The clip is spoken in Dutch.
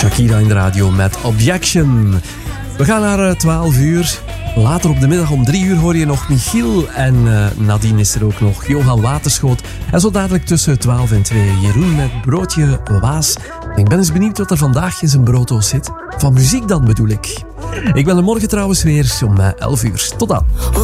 Shakira in de radio met Objection. We gaan naar 12 uur. Later op de middag om 3 uur hoor je nog Michiel. En nadien is er ook nog Johan Waterschoot. En zo dadelijk tussen 12 en 2 Jeroen met Broodje Waas. Ik ben eens benieuwd wat er vandaag in zijn brooddoos zit. Van muziek dan bedoel ik. Ik ben er morgen trouwens weer om 11 uur. Tot dan.